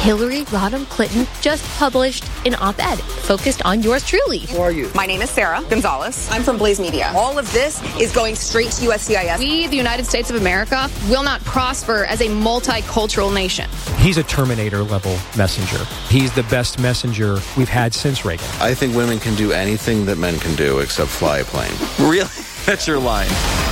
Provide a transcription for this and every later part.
Hillary Rodham Clinton just published an op-ed focused on yours truly. Who are you? My name is Sarah Gonzalez. I'm from Blaze Media. All of this is going straight to USCIS. We, the United States of America, will not prosper as a multicultural nation. He's a Terminator-level messenger. He's the best messenger we've had since Reagan. I think women can do anything that men can do except fly a plane. Really? That's your line.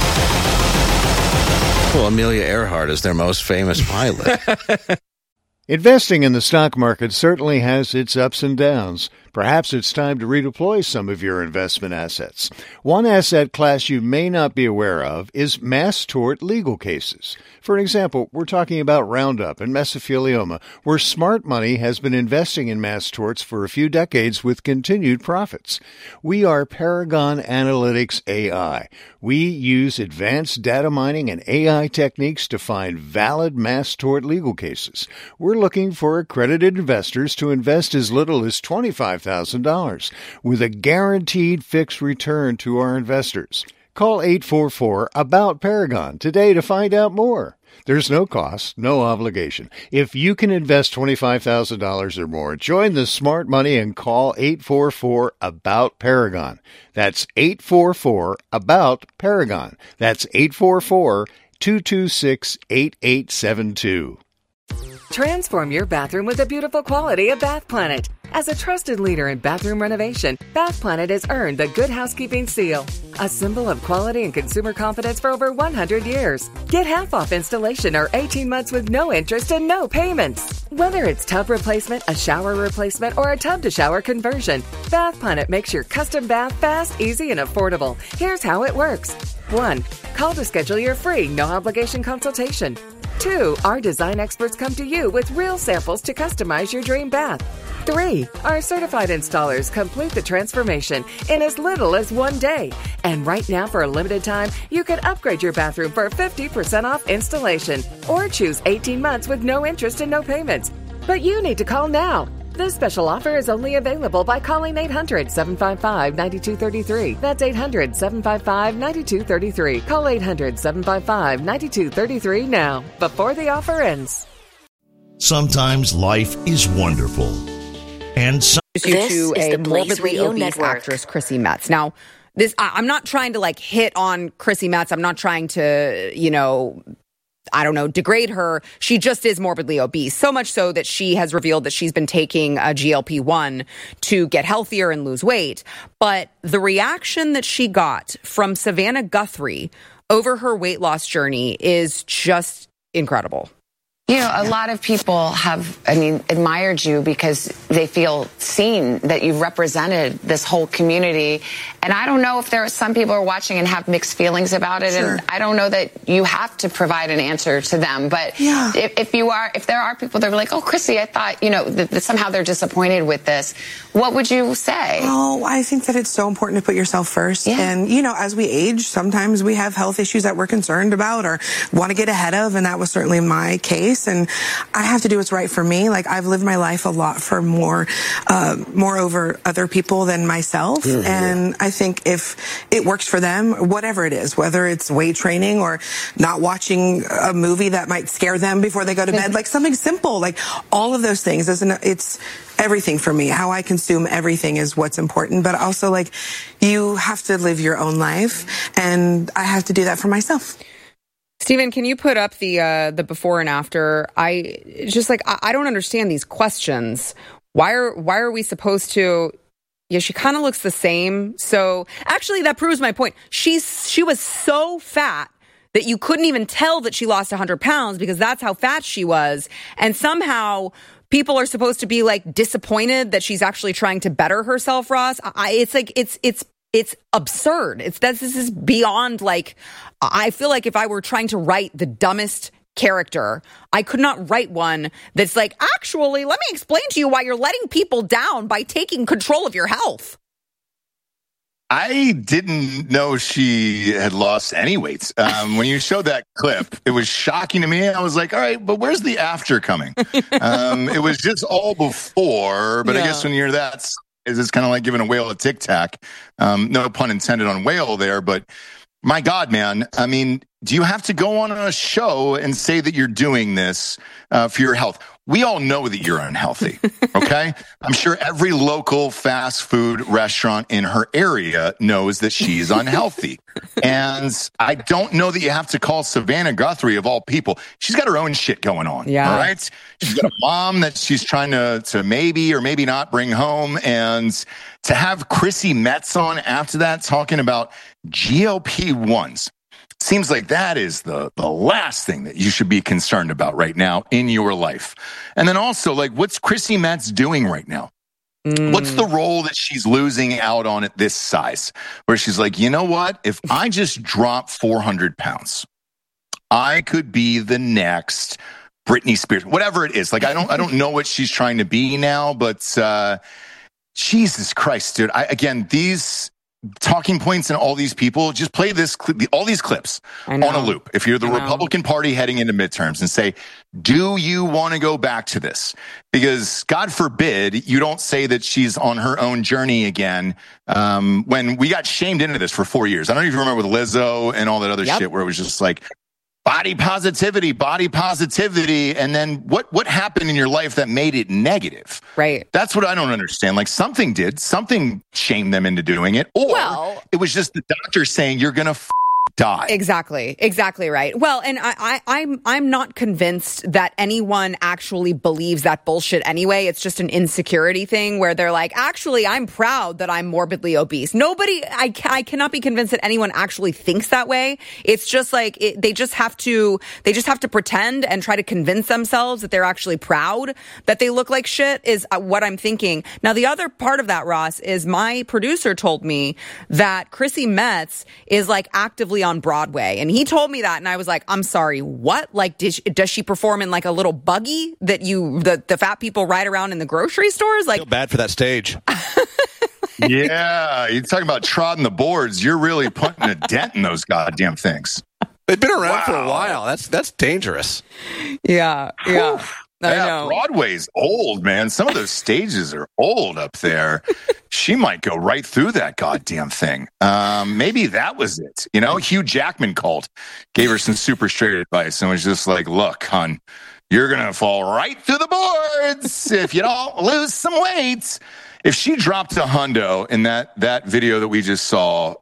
Well, Amelia Earhart is their most famous pilot. Investing in the stock market certainly has its ups and downs. Perhaps it's time to redeploy some of your investment assets. One asset class you may not be aware of is mass tort legal cases. For example, we're talking about Roundup and mesothelioma, where smart money has been investing in mass torts for a few decades with continued profits. We are Paragon Analytics AI. We use advanced data mining and AI techniques to find valid mass tort legal cases. We're looking for accredited investors to invest as little as $25,000 with a guaranteed fixed return to our investors. Call 844-ABOUT-PARAGON today to find out more. There's no cost, no obligation. If you can invest $25,000 or more, join the smart money and call 844-ABOUT-PARAGON. That's 844-ABOUT-PARAGON. That's 844-226-8872. Transform your bathroom with the beautiful quality of Bath Planet. As a trusted leader in bathroom renovation, Bath Planet has earned the Good Housekeeping seal, a symbol of quality and consumer confidence for over 100 years. Get half off installation or 18 months with no interest and no payments. Whether it's tub replacement, a shower replacement, or a tub-to-shower conversion, Bath Planet makes your custom bath fast, easy, and affordable. Here's how it works. 1. Call to schedule your free, no-obligation consultation. 2. Our design experts come to you with real samples to customize your dream bath. 3. Our certified installers complete the transformation in as little as 1 day. And right now, for a limited time, you can upgrade your bathroom for 50% off installation or choose 18 months with no interest and no payments. But you need to call now. This special offer is only available by calling 800-755-9233. That's 800-755-9233. Call 800-755-9233 now, before the offer ends. Sometimes life is wonderful. And This is a morbidly obese actress, Chrissy Metz. Now, I'm not trying to hit on Chrissy Metz. I'm not trying to, degrade her. She just is morbidly obese. So much so that she has revealed that she's been taking a GLP-1 to get healthier and lose weight. But the reaction that she got from Savannah Guthrie over her weight loss journey is just incredible. A lot of people have, admired you because they feel seen, that you've represented this whole community. And I don't know if there are some people who are watching and have mixed feelings about it. Sure. And I don't know that you have to provide an answer to them. But yeah. if there are people that are like, oh, Chrissy, I thought, that somehow they're disappointed with this, what would you say? Oh, I think that it's so important to put yourself first. Yeah. And, as we age, sometimes we have health issues that we're concerned about or want to get ahead of. And that was certainly my case. And I have to do what's right for me. I've lived my life a lot for more over other people than myself. Mm-hmm. And I think if it works for them, whatever it is, whether it's weight training or not watching a movie that might scare them before they go to bed, something simple, all of those things, it's everything for me. How I consume everything is what's important. But also, you have to live your own life. And I have to do that for myself. Stephen, can you put up the before and after? I don't understand these questions. Why are we supposed to? Yeah, she kind of looks the same. So actually, that proves my point. She was so fat that you couldn't even tell that she lost 100 pounds because that's how fat she was. And somehow people are supposed to be disappointed that she's actually trying to better herself, Ross. It's absurd. This is beyond I feel like if I were trying to write the dumbest character, I could not write one that's actually, let me explain to you why you're letting people down by taking control of your health. I didn't know she had lost any weight. When you showed that clip, it was shocking to me. I was like, all right, but where's the after coming? It was just all before, but yeah. I guess when you're that, it's kind of like giving a whale a Tic Tac. No pun intended on whale there, but my God, man. Do you have to go on a show and say that you're doing this for your health? we all know that you're unhealthy, okay? I'm sure every local fast food restaurant in her area knows that she's unhealthy. And I don't know that you have to call Savannah Guthrie, of all people. She's got her own shit going on, all right? She's got a mom that she's trying to maybe or maybe not bring home. And to have Chrissy Metz on after that talking about GLP-1s, seems like that is the last thing that you should be concerned about right now in your life. And then also, like, what's Chrissy Metz doing right now? What's the role that she's losing out on at this size? Where she's like, you know what? If I just drop 400 pounds, I could be the next Britney Spears, whatever it is. Like, I don't know what she's trying to be now, but Jesus Christ, dude. Again, these talking points and all these people, just play all these clips on a loop. If you're the Republican Party heading into midterms, and say, do you want to go back to this? Because God forbid you don't say that she's on her own journey again. When we got shamed into this for 4 years. I don't even remember with Lizzo and all that other shit where it was just like, body positivity. And then what happened in your life that made it negative? Right. That's what I don't understand. Like, something shamed them into doing it. Or it was just the doctor saying, you're going to die. Exactly right. Well, and I'm not convinced that anyone actually believes that bullshit anyway. It's just an insecurity thing where they're like, actually, I'm proud that I'm morbidly obese. I cannot be convinced that anyone actually thinks that way. It's just like they just have to pretend and try to convince themselves that they're actually proud that they look like shit is what I'm thinking. Now, the other part of that, Ross, is my producer told me that Chrissy Metz is like actively on Broadway, and he told me that, and I was like, I'm sorry, what? Like, does she perform in like a little buggy that the fat people ride around in the grocery stores? Like, I feel bad for that stage. Yeah, you're talking about trotting the boards. You're really putting a dent in those goddamn things. They've been around for a while. That's dangerous. Yeah. I know. Broadway's old, man. Some of those stages are old up there. She might go right through that goddamn thing. Maybe that was it. You know, Hugh Jackman gave her some super straight advice and was just like, look, hon, you're going to fall right through the boards if you don't lose some weight. If she dropped a hundo in that video that we just saw,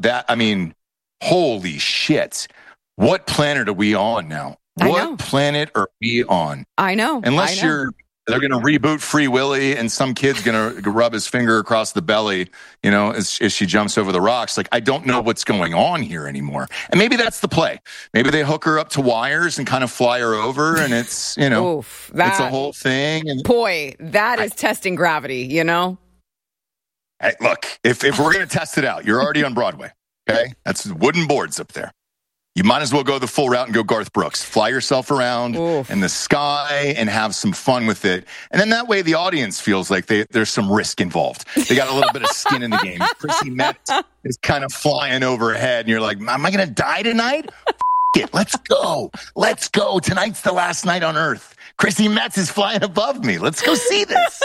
holy shit. What planet are we on now? What planet are we on? I know. Unless they're going to reboot Free Willy and some kid's going to rub his finger across the belly, you know, as she jumps over the rocks. Like, I don't know what's going on here anymore. And maybe that's the play. Maybe they hook her up to wires and kind of fly her over, and it's, you know, it's a whole thing. And boy, that is testing gravity, you know? Hey, look, if we're going to test it out, you're already on Broadway, okay? That's wooden boards up there. You might as well go the full route and go Garth Brooks. Fly yourself around in the sky and have some fun with it. And then that way the audience feels like there's some risk involved. They got a little bit of skin in the game. Chrissy Metz is kind of flying overhead, and you're like, am I going to die tonight? It. Let's go. Let's go. Tonight's the last night on Earth. Chrissy Metz is flying above me. Let's go see this.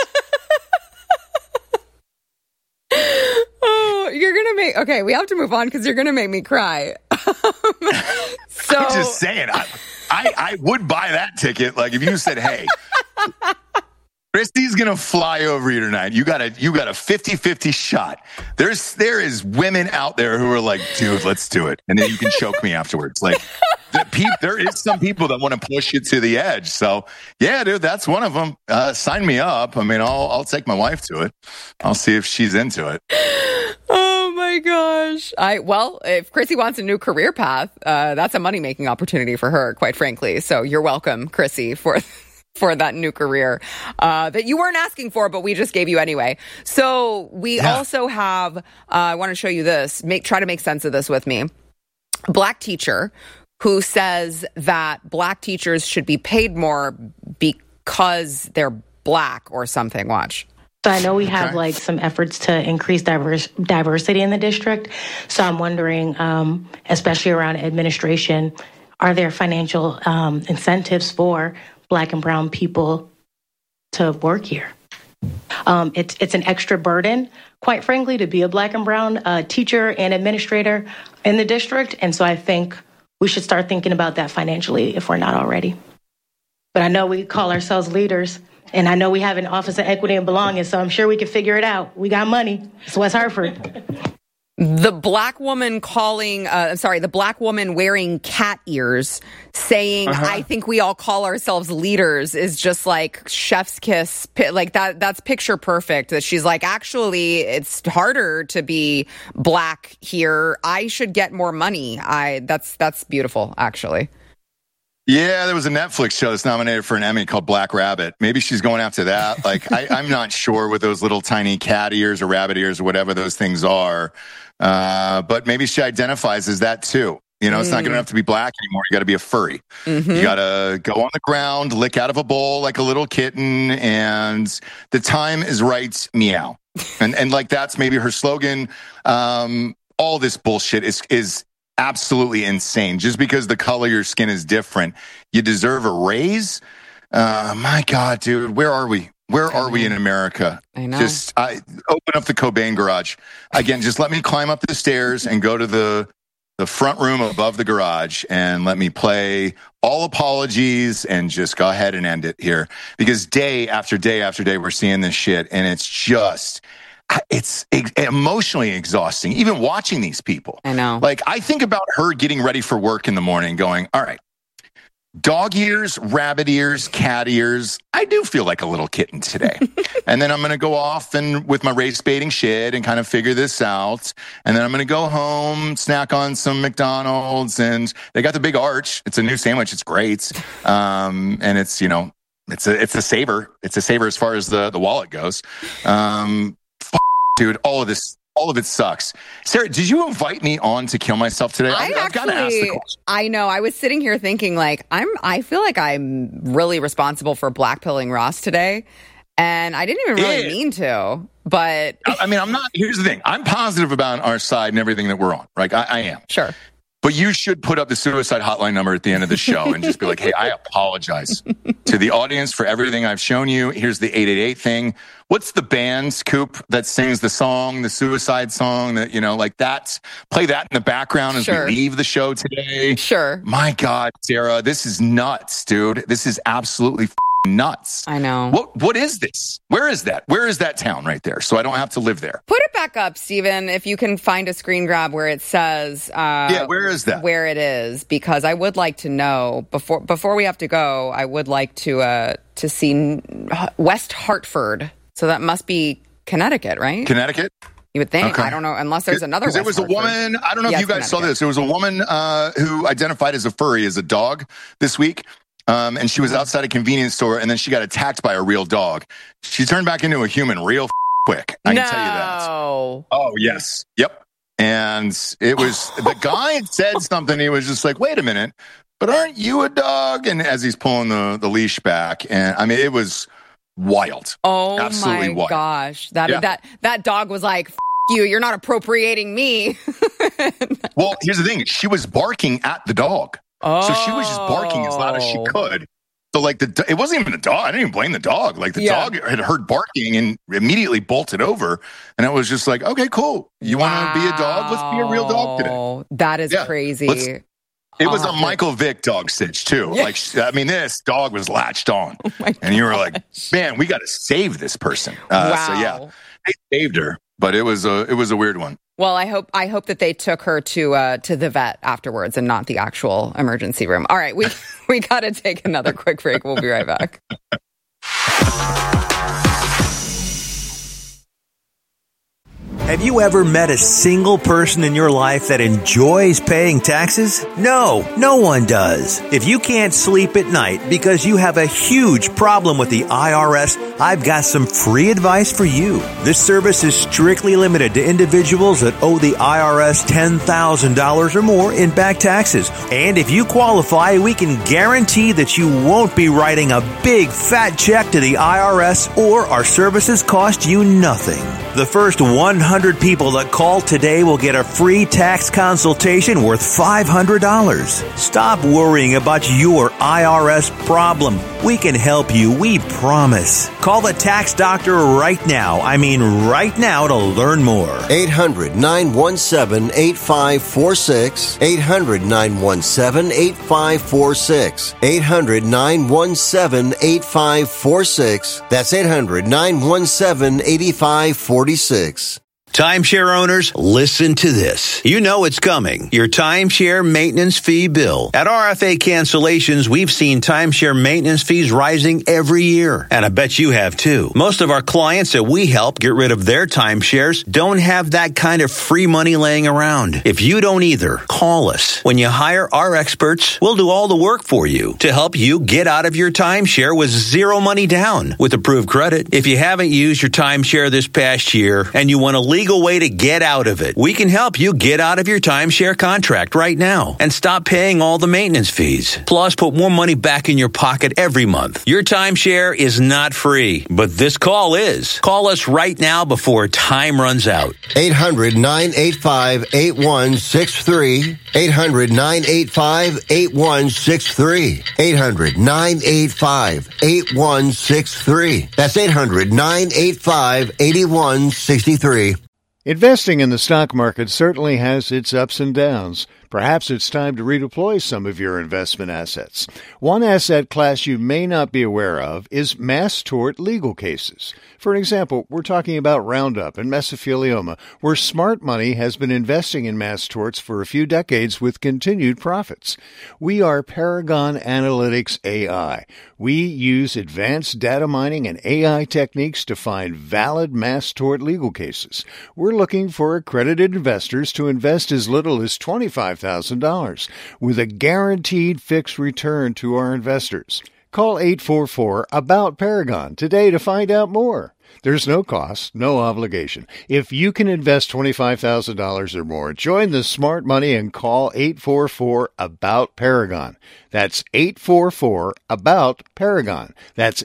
Okay, we have to move on because you're going to make me cry. So I'm just saying, I would buy that ticket. Like, if you said, hey, Christy's going to fly over you tonight. You got a 50-50 shot. There is women out there who are like, dude, let's do it. And then you can choke me afterwards. Like, there is some people that want to push you to the edge. So yeah, dude, that's one of them. Sign me up. I mean, I'll take my wife to it. I'll see if she's into it. Oh my gosh. If Chrissy wants a new career path, that's a money-making opportunity for her, quite frankly. So you're welcome, Chrissy, for that new career that you weren't asking for, but we just gave you anyway. So we also have, I want to show you this, try to make sense of this with me. A black teacher who says that black teachers should be paid more because they're black or something. Watch. So I know we have like some efforts to increase diversity in the district. So I'm wondering, especially around administration, are there financial incentives for Black and brown people to work here? It's an extra burden, quite frankly, to be a Black and brown teacher and administrator in the district. And so I think we should start thinking about that financially if we're not already. But but I know we call ourselves leaders. And I know we have an Office of Equity and Belonging, so I'm sure we can figure it out. We got money. It's West Hartford. The black woman the black woman wearing cat ears saying, I think we all call ourselves leaders is just like chef's kiss. Like that's picture perfect. That she's like, actually, it's harder to be black here. I should get more money. That's beautiful, actually. Yeah, there was a Netflix show that's nominated for an Emmy called Black Rabbit. Maybe she's going after that. Like, I'm not sure what those little tiny cat ears or rabbit ears or whatever those things are. But maybe she identifies as that too. You know, it's not good enough to be black anymore. You got to be a furry. You got to go on the ground, lick out of a bowl like a little kitten, and the time is right, meow. And like that's maybe her slogan. All this bullshit is absolutely insane. Just because the color of your skin is different, you deserve a raise? My God, dude, where are we? Where are we in America? I know. Just open up the Cobain garage. Again, just let me climb up the stairs and go to the front room above the garage and let me play All Apologies and just go ahead and end it here. Because day after day after day, we're seeing this shit, and it's emotionally exhausting, even watching these people. I know. Like, I think about her getting ready for work in the morning going, all right, dog ears, rabbit ears, cat ears. I do feel like a little kitten today. And then I'm going to go off and with my race baiting shit and kind of figure this out. And then I'm going to go home, snack on some McDonald's, and they got the Big Arch. It's a new sandwich. It's great. And it's, you know, it's a saver. It's a saver as far as the wallet goes. Dude, all of it sucks. Sarah, did you invite me on to kill myself today? I've got to ask the question. I know. I was sitting here thinking, like, I feel like I'm really responsible for blackpilling Ross today, and I didn't even really mean to. But I mean, I'm not. Here's the thing. I'm positive about our side and everything that we're on. Right? I am. Sure. But you should put up the suicide hotline number at the end of the show and just be like, hey, I apologize to the audience for everything I've shown you. Here's the 888 thing. What's the band, Coop, that sings the song, the suicide song that, you know, like that? Play that in the background as we leave the show today. Sure. My God, Sarah, this is nuts, dude. This is absolutely nuts. I know. What is this? Where is that? Where is that town right there? So I don't have to live there. Put it back up, Steven, if you can find a screen grab where it says where is that? Where it is, because I would like to know before we have to go. I would like to see West Hartford. So that must be Connecticut, right? Connecticut? You would think. Okay. I don't know, unless there's another West Hartford. It was a woman, I don't know if you guys saw this. There was a woman who identified as a furry, as a dog this week. And she was outside a convenience store, and then she got attacked by a real dog. She turned back into a human real quick. I can tell you that. Oh, yes. Yep. And it was, the guy had said something. He was just like, wait a minute, but aren't you a dog? And as he's pulling the leash back, and I mean, it was wild. Oh, absolutely my wild. gosh. That dog was like, you, you're not appropriating me. Well, here's the thing. She was barking at the dog. Oh. So she was just barking as loud as she could. So like it wasn't even the dog. I didn't even blame the dog. Like the dog had heard barking and immediately bolted over. And it was just like, okay, cool. You want to be a dog? Let's be a real dog today. That is crazy. It was a Michael Vick dog stitch too. Yeah. Like, I mean, this dog was latched on. And you were like, man, we got to save this person. Wow. So yeah, they saved her, but it was a weird one. Well, I hope that they took her to the vet afterwards and not the actual emergency room. All right, we got to take another quick break. We'll be right back. Have you ever met a single person in your life that enjoys paying taxes? No, no one does. If you can't sleep at night because you have a huge problem with the IRS, I've got some free advice for you. This service is strictly limited to individuals that owe the IRS $10,000 or more in back taxes. And if you qualify, we can guarantee that you won't be writing a big fat check to the IRS, or our services cost you nothing. The first 100 100 people that call today will get a free tax consultation worth $500. Stop worrying about your IRS problem. We can help you, we promise. Call the tax doctor right now. I mean right now to learn more. 800-917-8546. 800-917-8546. 800-917-8546. That's 800-917-8546. Timeshare owners, listen to this. You know it's coming. Your timeshare maintenance fee bill. At RFA Cancellations, we've seen timeshare maintenance fees rising every year. And I bet you have too. Most of our clients that we help get rid of their timeshares don't have that kind of free money laying around. If you don't either, call us. When you hire our experts, we'll do all the work for you to help you get out of your timeshare with zero money down with approved credit. If you haven't used your timeshare this past year and you want to legal way to get out of it, we can help you get out of your timeshare contract right now and stop paying all the maintenance fees. Plus, put more money back in your pocket every month. Your timeshare is not free, but this call is. Call us right now before time runs out. 800-985-8163. 800-985-8163. 800-985-8163. That's 800-985-8163. Investing in the stock market certainly has its ups and downs. Perhaps it's time to redeploy some of your investment assets. One asset class you may not be aware of is mass tort legal cases. For example, we're talking about Roundup and mesothelioma, where smart money has been investing in mass torts for a few decades with continued profits. We are Paragon Analytics AI. We use advanced data mining and AI techniques to find valid mass tort legal cases. We're looking for accredited investors to invest as little as $25,000 with a guaranteed fixed return to our investors. Call 844-ABOUT-PARAGON today to find out more. There's no cost, no obligation. If you can invest $25,000 or more, join the smart money and call 844-ABOUT-PARAGON. That's 844-ABOUT-PARAGON. That's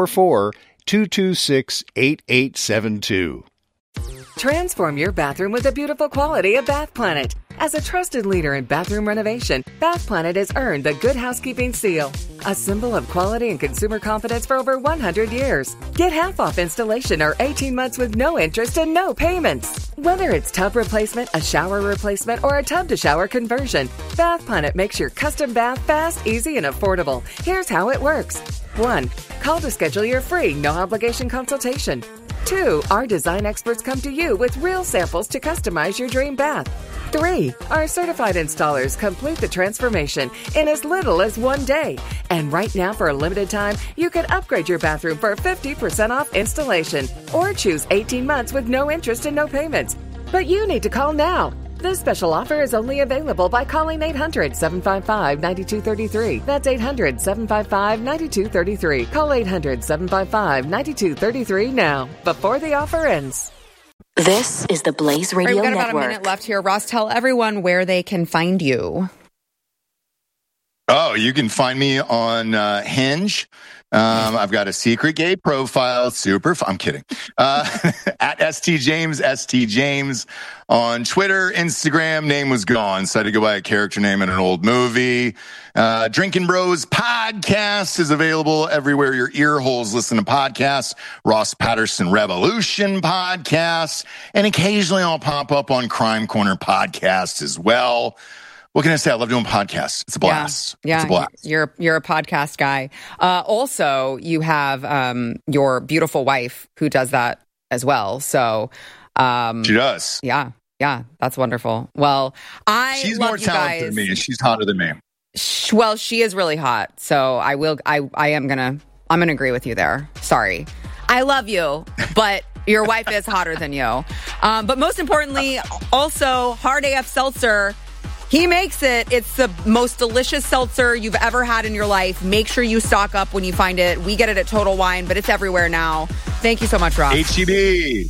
844-226-8872. Transform your bathroom with the beautiful quality of Bath Planet. As a trusted leader in bathroom renovation, Bath Planet has earned the Good Housekeeping seal, a symbol of quality and consumer confidence for over 100 years. Get half off installation or 18 months with no interest and no payments. Whether it's tub replacement, a shower replacement, or a tub-to-shower conversion, Bath Planet makes your custom bath fast, easy, and affordable. Here's how it works. 1. Call to schedule your free, no-obligation consultation. 2. Our design experts come to you with real samples to customize your dream bath. 3. Our certified installers complete the transformation in as little as 1 day. And right now, for a limited time, you can upgrade your bathroom for 50% off installation or choose 18 months with no interest and no payments. But you need to call now. This special offer is only available by calling 800-755-9233. That's 800-755-9233. Call 800-755-9233 now, before the offer ends. This is the Blaze Radio Network. We've got Network. about a minute left here. Ross, tell everyone where they can find you. Oh, you can find me on Hinge. I've got a secret gay profile. Super fun. I'm kidding. At ST James on Twitter, Instagram. Name was gone, so I had to go by a character name in an old movie. Drinking Bros podcast is available everywhere your ear holes listen to podcasts. Ross Patterson Revolution podcast. And occasionally I'll pop up on Crime Corner podcast as well. What can I say? I love doing podcasts. It's a blast. Yeah, it's a blast. You're a podcast guy. Also, you have your beautiful wife who does that as well. So she does. Yeah, that's wonderful. Well, she's love more you talented guys. than me. She's hotter than me. Well, she is really hot. So I'm gonna agree with you there. Sorry, I love you, but your wife is hotter than you. But most importantly, also Hard AF Seltzer. He makes it. It's the most delicious seltzer you've ever had in your life. Make sure you stock up when you find it. We get it at Total Wine, but it's everywhere now. Thank you so much, Ross. HEB.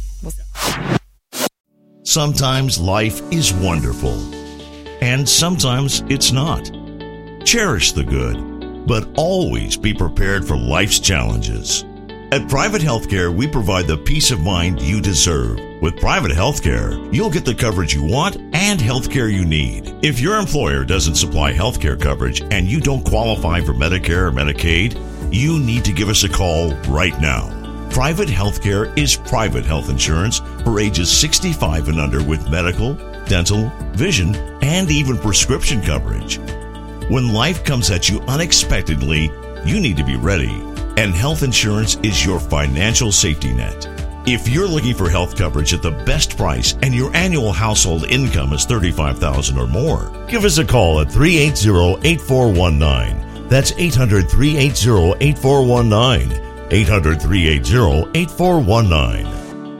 Sometimes life is wonderful, and sometimes it's not. Cherish the good, but always be prepared for life's challenges. At Private Healthcare, we provide the peace of mind you deserve. With private healthcare, you'll get the coverage you want and healthcare you need. If your employer doesn't supply healthcare coverage and you don't qualify for Medicare or Medicaid, you need to give us a call right now. Private healthcare is private health insurance for ages 65 and under with medical, dental, vision, and even prescription coverage. When life comes at you unexpectedly, you need to be ready, and health insurance is your financial safety net. If you're looking for health coverage at the best price and your annual household income is $35,000 or more, give us a call at 380-8419. That's 800-380-8419. 800-380-8419.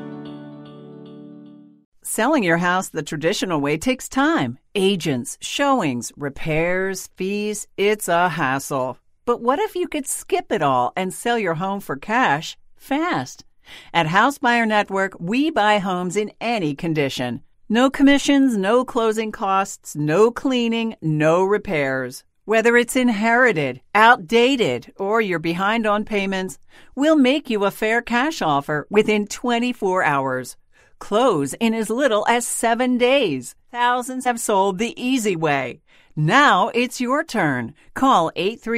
Selling your house the traditional way takes time. Agents, showings, repairs, fees. It's a hassle. But what if you could skip it all and sell your home for cash fast? At House Buyer Network, we buy homes in any condition. No commissions, no closing costs, no cleaning, no repairs. Whether it's inherited, outdated, or you're behind on payments, we'll make you a fair cash offer within 24 hours. Close in as little as 7 days. Thousands have sold the easy way. Now it's your turn. Call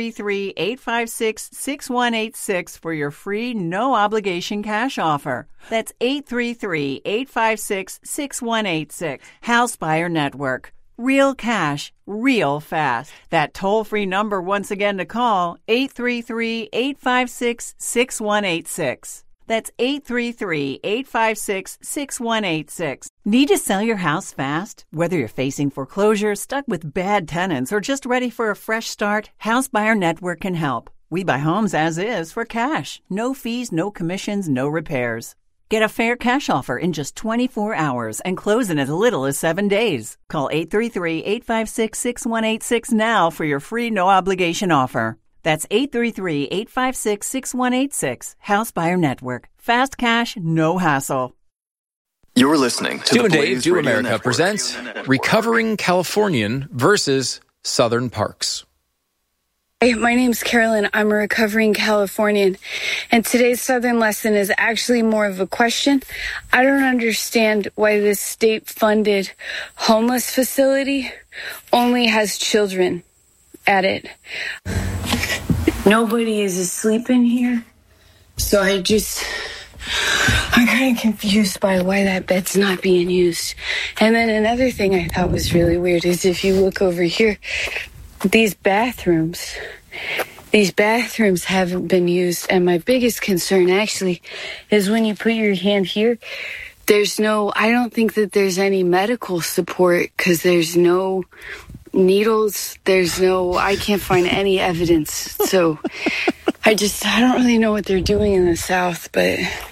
833-856-6186 for your free, no-obligation cash offer. That's 833-856-6186. House Buyer Network. Real cash, real fast. That toll-free number once again to call, 833-856-6186. That's 833-856-6186. Need to sell your house fast? Whether you're facing foreclosure, stuck with bad tenants, or just ready for a fresh start, House Buyer Network can help. We buy homes as is for cash. No fees, no commissions, no repairs. Get a fair cash offer in just 24 hours and close in as little as 7 days. Call 833-856-6186 now for your free no-obligation offer. That's 833-856-6186. House Buyer Network. Fast cash, no hassle. You're listening to Stu the and Dave Blaze Do Radio America Network. presents Recovering Californian versus Southern Parks. Hey, my name's Carolyn. I'm a recovering Californian, and today's Southern lesson is actually more of a question. I don't understand why this state-funded homeless facility only has children at it. Nobody is asleep in here, so I'm kind of confused by why that bed's not being used. And then another thing I thought was really weird is if you look over here, these bathrooms haven't been used, and my biggest concern actually is when you put your hand here, I don't think that there's any medical support because there's no needles, I can't find any evidence. So I don't really know what they're doing in the South, but